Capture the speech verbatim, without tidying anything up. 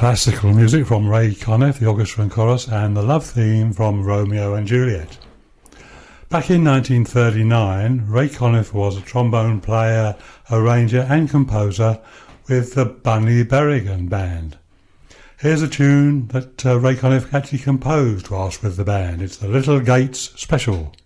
classical music from Ray Conniff, the orchestra and chorus, and the love theme from Romeo and Juliet. Back in nineteen thirty-nine, Ray Conniff was a trombone player, arranger and composer with the Bunny Berrigan Band. Here's a tune that uh, Ray Conniff actually composed whilst with the band. It's the Little Gates Special.